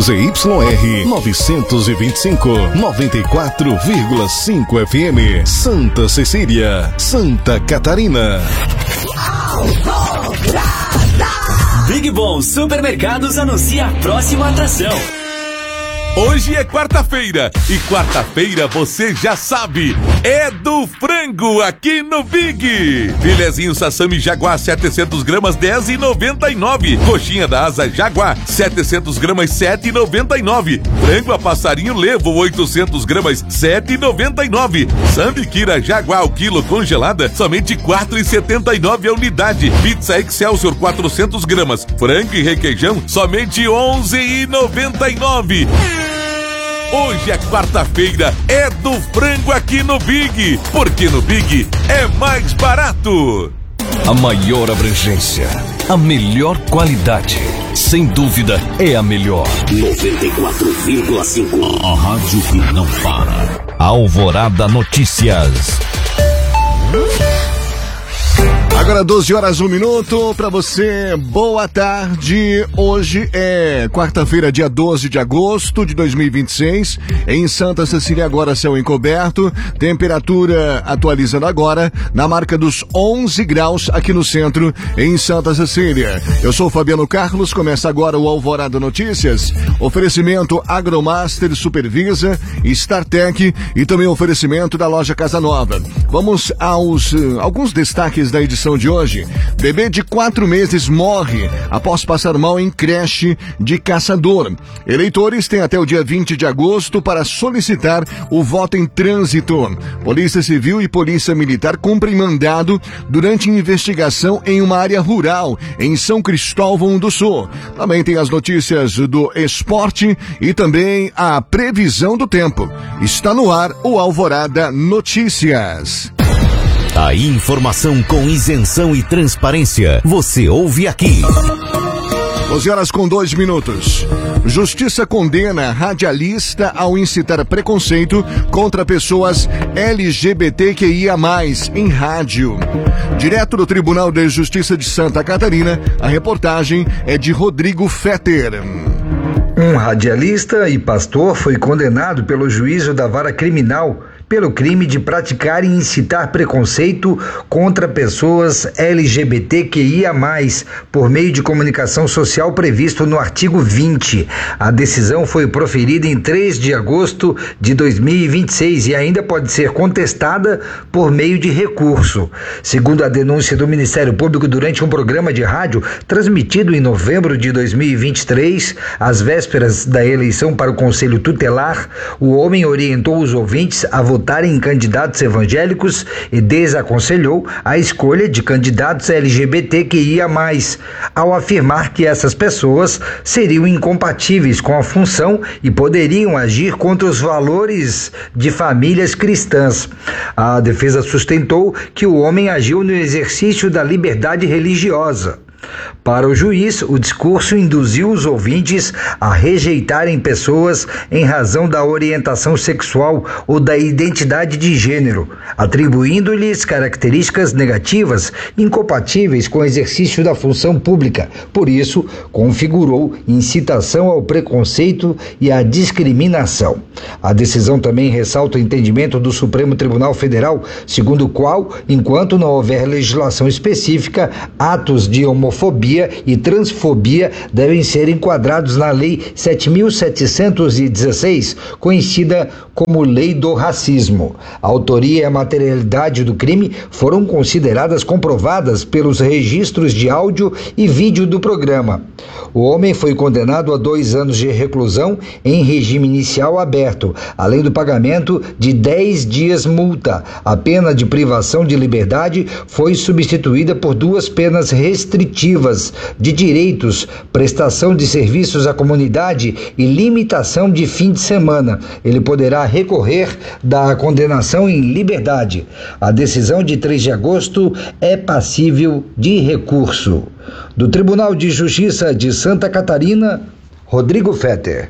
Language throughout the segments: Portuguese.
ZYR 925, 94,5 FM, Santa Cecília, Santa Catarina. Big Bom Supermercados anuncia a próxima atração. Hoje é quarta-feira e quarta-feira você já sabe, é do frango aqui no Big. Filezinho Sassami Jaguar 700 gramas 10,99. Coxinha da asa Jaguar 700 gramas 7,99. Frango a passarinho Levo 800 gramas 7,99. Sambiquira Jaguar o quilo congelada somente 4,79 a unidade. Pizza Excelsior 400 gramas. Frango e requeijão somente 11,99. Hoje é quarta-feira, é do frango aqui no Big, porque no Big é mais barato. A maior abrangência, a melhor qualidade, sem dúvida é a melhor. 94,5. A rádio que não para. Alvorada Notícias. Agora 12 horas 1 minuto para você, boa tarde. Hoje é quarta-feira, dia 12 de agosto de 2026. Em Santa Cecília agora céu encoberto, temperatura atualizando agora na marca dos 11 graus aqui no centro em Santa Cecília. Eu sou o Fabiano Carlos, começa agora o Alvorada Notícias. Oferecimento Agromaster Supervisa, StarTech e também oferecimento da loja Casa Nova. Vamos aos alguns destaques da edição de hoje. Bebê de 4 meses morre após passar mal em creche de Caçador. Eleitores têm até o dia 20 de agosto para solicitar o voto em trânsito. Polícia Civil e Polícia Militar cumprem mandado durante investigação em uma área rural em São Cristóvão do Sul. Também tem as notícias do esporte e também a previsão do tempo. Está no ar o Alvorada Notícias. A informação com isenção e transparência, você ouve aqui. 12 horas com 2 minutos. Justiça condena radialista ao incitar preconceito contra pessoas LGBTQIA+, em rádio. Direto do Tribunal de Justiça de Santa Catarina, a reportagem é de Rodrigo Fetter. Um radialista e pastor foi condenado pelo juízo da vara criminal pelo crime de praticar e incitar preconceito contra pessoas LGBTQIA+, por meio de comunicação social previsto no artigo 20. A decisão foi proferida em 3 de agosto de 2026 e ainda pode ser contestada por meio de recurso. Segundo a denúncia do Ministério Público durante um programa de rádio transmitido em novembro de 2023, às vésperas da eleição para o Conselho Tutelar, o homem orientou os ouvintes a votarem em candidatos evangélicos e desaconselhou a escolha de candidatos LGBTQIA+, ao afirmar que essas pessoas seriam incompatíveis com a função e poderiam agir contra os valores de famílias cristãs. A defesa sustentou que o homem agiu no exercício da liberdade religiosa. Para o juiz, o discurso induziu os ouvintes a rejeitarem pessoas em razão da orientação sexual ou da identidade de gênero, atribuindo-lhes características negativas incompatíveis com o exercício da função pública. Por isso, configurou incitação ao preconceito e à discriminação. A decisão também ressalta o entendimento do Supremo Tribunal Federal, segundo o qual, enquanto não houver legislação específica, atos de homofobia e transfobia devem ser enquadrados na Lei 7.716, conhecida como Lei do Racismo. A autoria e a materialidade do crime foram consideradas comprovadas pelos registros de áudio e vídeo do programa. O homem foi condenado a 2 anos de reclusão em regime inicial aberto, além do pagamento de 10 dias multa. A pena de privação de liberdade foi substituída por 2 penas restritivas de direitos, prestação de serviços à comunidade e limitação de fim de semana. Ele poderá recorrer da condenação em liberdade. A decisão de 3 de agosto é passível de recurso. Do Tribunal de Justiça de Santa Catarina, Rodrigo Fetter.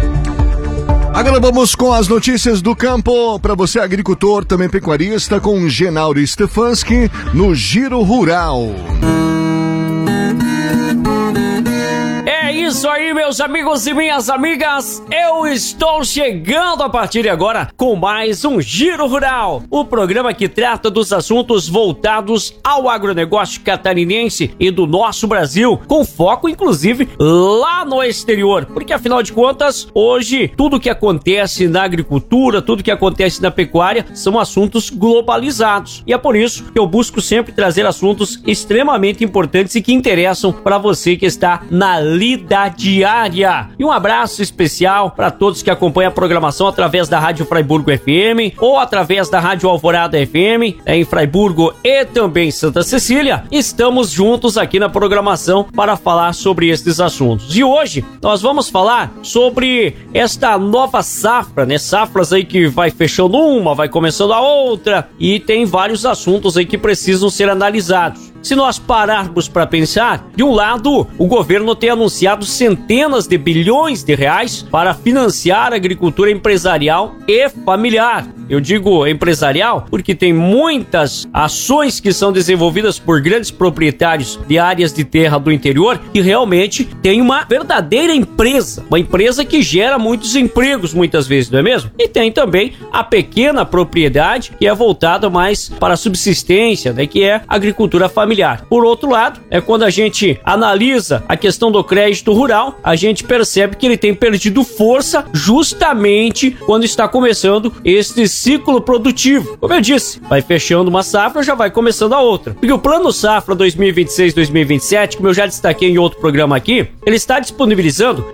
Agora vamos com as notícias do campo, para você agricultor, também pecuarista, com Genaurio Stefanski no Giro Rural. É isso aí, meus amigos e minhas amigas. Eu estou chegando a partir de agora com mais um Giro Rural, o programa que trata dos assuntos voltados ao agronegócio catarinense e do nosso Brasil, com foco, inclusive, lá no exterior. Porque, afinal de contas, hoje, tudo que acontece na agricultura, tudo que acontece na pecuária, são assuntos globalizados. E é por isso que eu busco sempre trazer assuntos extremamente importantes e que interessam para você que está na lida diária. E um abraço especial para todos que acompanham a programação através da Rádio Fraiburgo FM ou através da Rádio Alvorada FM em Fraiburgo e também Santa Cecília. Estamos juntos aqui na programação para falar sobre estes assuntos. E hoje nós vamos falar sobre esta nova safra, né? Safras aí que vai fechando uma, vai começando a outra, e tem vários assuntos aí que precisam ser analisados. Se nós pararmos para pensar, de um lado, o governo tem anunciado centenas de bilhões de reais para financiar a agricultura empresarial e familiar. Eu digo empresarial porque tem muitas ações que são desenvolvidas por grandes proprietários de áreas de terra do interior que realmente tem uma verdadeira empresa, uma empresa que gera muitos empregos muitas vezes, não é mesmo? E tem também a pequena propriedade que é voltada mais para a subsistência, né, que é a agricultura familiar. Por outro lado, quando a gente analisa a questão do crédito rural, a gente percebe que ele tem perdido força justamente quando está começando este ciclo produtivo. Como eu disse, vai fechando uma safra, já vai começando a outra. Porque o Plano Safra 2026-2027, como eu já destaquei em outro programa aqui, ele está disponibilizando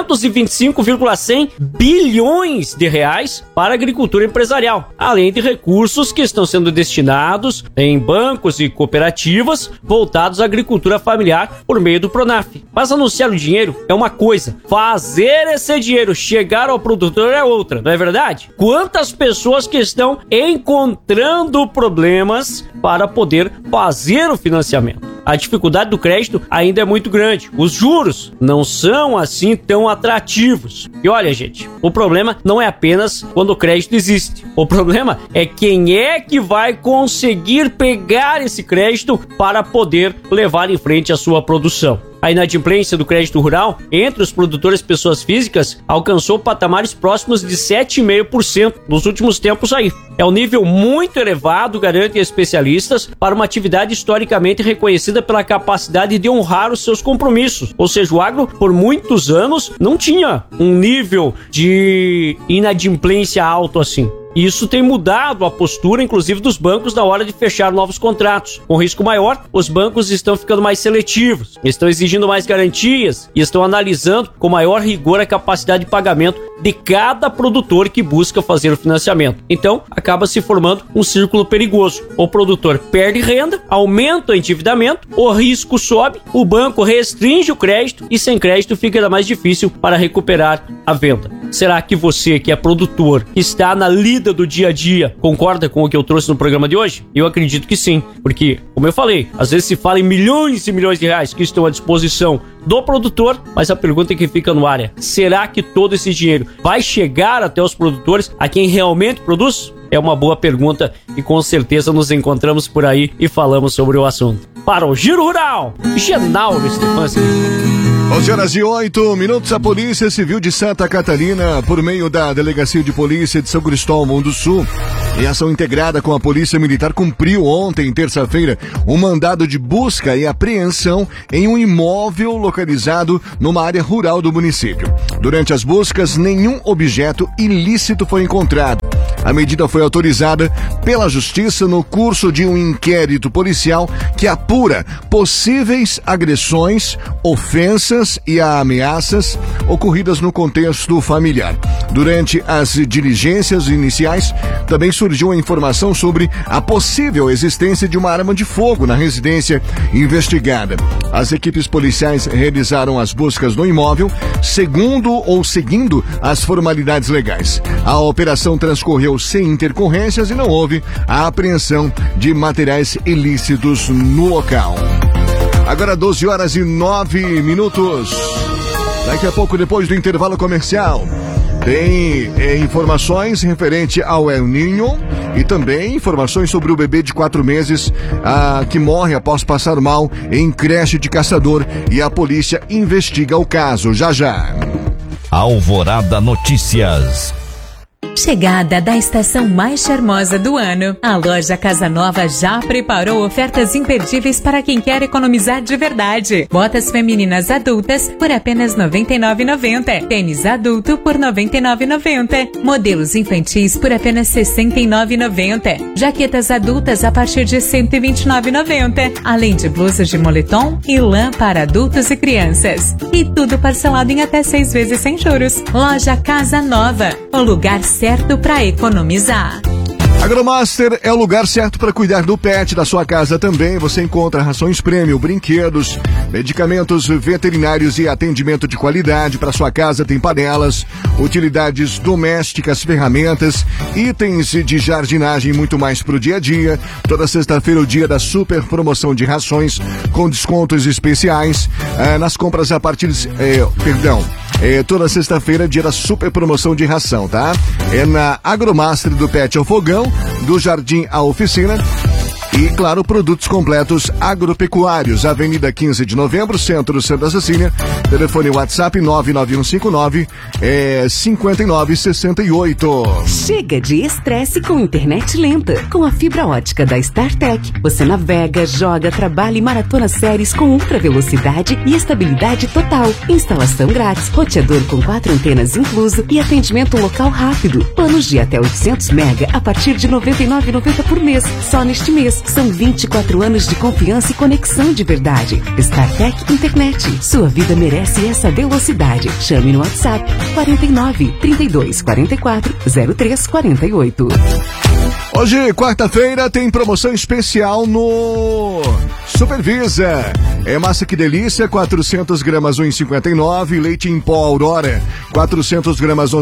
525,100 bilhões de reais para a agricultura empresarial, além de recursos que estão sendo destinados em bancos e cooperativas voltados à agricultura familiar por meio do Pronaf. Mas anunciar o dinheiro é uma coisa, fazer esse dinheiro chegar ao produtor é outra, não é verdade? Quantas pessoas que estão encontrando problemas para poder fazer o financiamento? A dificuldade do crédito ainda é muito grande. Os juros não são assim tão atrativos. E olha, gente, o problema não é apenas quando o crédito existe. O problema é quem é que vai conseguir pegar esse crédito para poder levar em frente a sua produção. A inadimplência do crédito rural entre os produtores pessoas físicas alcançou patamares próximos de 7,5% nos últimos tempos aí. É um nível muito elevado, garantem especialistas, para uma atividade historicamente reconhecida pela capacidade de honrar os seus compromissos. Ou seja, o agro, por muitos anos, não tinha um nível de inadimplência alto assim. Isso tem mudado a postura, inclusive, dos bancos na hora de fechar novos contratos. Com risco maior, os bancos estão ficando mais seletivos, estão exigindo mais garantias e estão analisando com maior rigor a capacidade de pagamento de cada produtor que busca fazer o financiamento. Então, acaba se formando um círculo perigoso. O produtor perde renda, aumenta o endividamento, o risco sobe, o banco restringe o crédito e sem crédito fica ainda mais difícil para recuperar a venda. Será que você, que é produtor, que está na lida do dia a dia, concorda com o que eu trouxe no programa de hoje? Eu acredito que sim, porque, como eu falei, às vezes se fala em milhões e milhões de reais que estão à disposição do produtor, mas a pergunta que fica no ar é: será que todo esse dinheiro vai chegar até os produtores, a quem realmente produz? É uma boa pergunta e com certeza nos encontramos por aí e falamos sobre o assunto. Para o Giro Rural, Genaldo Stefanski. 11h08, a Polícia Civil de Santa Catarina, por meio da Delegacia de Polícia de São Cristóvão do Sul, em ação integrada com a Polícia Militar, cumpriu ontem, terça-feira, um mandado de busca e apreensão em um imóvel localizado numa área rural do município. Durante as buscas, nenhum objeto ilícito foi encontrado. A medida foi autorizada pela Justiça no curso de um inquérito policial que apura possíveis agressões, ofensas e ameaças ocorridas no contexto familiar. Durante as diligências iniciais, também surgiu a informação sobre a possível existência de uma arma de fogo na residência investigada. As equipes policiais realizaram as buscas no imóvel, seguindo as formalidades legais. A operação transcorreu sem intercorrências e não houve a apreensão de materiais ilícitos no local. Agora 12h09. Daqui a pouco, depois do intervalo comercial, Tem informações referente ao El Niño e também informações sobre o bebê de 4 meses que morre após passar mal em creche de caçador e a polícia investiga o caso. Já. Alvorada Notícias. Chegada da estação mais charmosa do ano, a loja Casa Nova já preparou ofertas imperdíveis para quem quer economizar de verdade. Botas femininas adultas por apenas R$ 99,90. Tênis adulto por R$ 99,90. Modelos infantis por apenas R$ 69,90. Jaquetas adultas a partir de R$ 129,90. Além de blusas de moletom e lã para adultos e crianças. E tudo parcelado em até 6 vezes sem juros. Loja Casa Nova, o lugar certo para economizar. Agromaster é o lugar certo para cuidar do pet da sua casa também. Você encontra rações premium, brinquedos, medicamentos veterinários e atendimento de qualidade. Para sua casa tem panelas, utilidades domésticas, ferramentas, itens de jardinagem e muito mais para o dia a dia. Toda sexta-feira o dia da super promoção de rações com descontos especiais nas compras a partir de... toda sexta-feira, dia da super promoção de ração, tá? É na Agromaster, do Pet ao Fogão, do Jardim à Oficina. E, claro, produtos completos agropecuários. Avenida 15 de Novembro, Centro Santa Cecília. Telefone WhatsApp 99159-5968. Chega de estresse com internet lenta. Com a fibra ótica da StarTech, você navega, joga, trabalha e maratona séries com ultra velocidade e estabilidade total. Instalação grátis, roteador com 4 antenas incluso e atendimento local rápido. Planos de até 800 mega a partir de R$ 99,90 por mês. Só neste mês. São 24 anos de confiança e conexão de verdade. StarTech Internet. Sua vida merece essa velocidade. Chame no WhatsApp 49 32 44 03 48. Hoje, quarta-feira, tem promoção especial no Supervisa. É massa que delícia, 400 gramas 1,59. Leite em pó Aurora, 400 gramas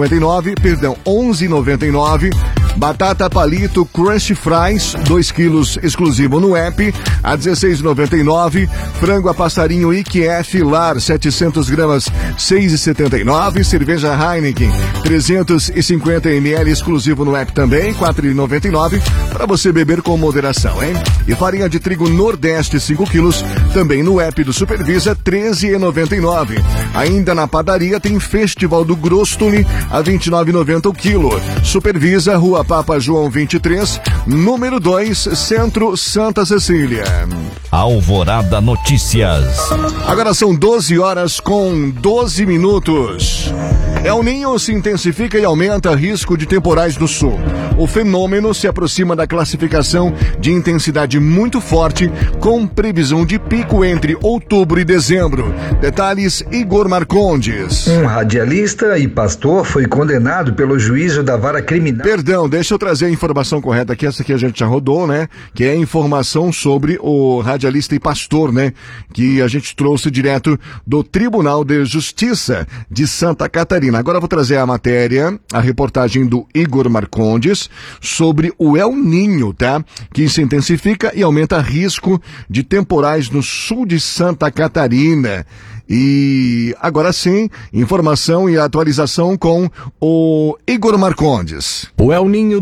11,99. Batata palito Crush Fries, 2 quilos, exclusivo no app, a 16,99. Frango a passarinho IQF Lar, 700 gramas, 6,79. Cerveja Heineken, 350 ml, exclusivo no app também, 4,99. Para você beber com moderação, hein? E farinha de trigo Nordeste, 5 quilos, também no app do Supervisa, 13,99. Ainda na padaria tem Festival do Grostoli, a 29,90 o quilo. Supervisa, Rua Papa João 23, número 2, Centro Santa Cecília. Alvorada Notícias. Agora são 12 horas com 12 minutos. El Niño se intensifica e aumenta risco de temporais no sul. O fenômeno se aproxima da classificação de intensidade muito forte, com previsão de pico entre outubro e dezembro. Detalhes, Igor Marcondes. Um radialista e pastor foi condenado pelo juízo da vara criminal. Perdão, deixa eu trazer a informação correta aqui. Essa aqui a gente já rodou, né? Que é a informação sobre o radialista e pastor, né? Que a gente trouxe direto do Tribunal de Justiça de Santa Catarina. Agora eu vou trazer a matéria, a reportagem do Igor Marcondes sobre o El Niño, tá? Que se intensifica e aumenta risco de temporais no sul de Santa Catarina. E agora sim, informação e atualização com o Igor Marcondes. O El Niño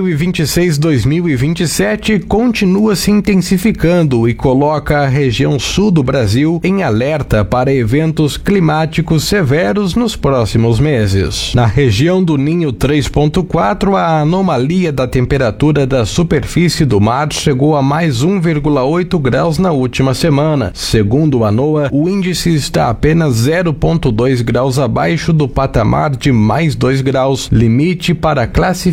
2026-2027 continua se intensificando e coloca a região sul do Brasil em alerta para eventos climáticos severos nos próximos meses. Na região do Ninho 3.4, a anomalia da temperatura da superfície do mar chegou a mais 1,8 graus na última semana. Segundo a NOAA, o índice está apenas 0,2 graus abaixo do patamar de mais 2 graus, limite para classificação